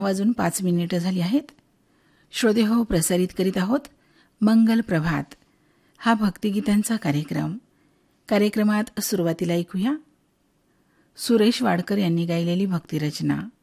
9:05 झाली आहेत. श्रोते हो, प्रसारित करीत आहोत मंगल प्रभात हा भक्तिगीतांचा कार्यक्रम. कार्यक्रमात सुरुवातीला ऐकूया सुरेश वाडकर यांनी गायलेली भक्तिरचना.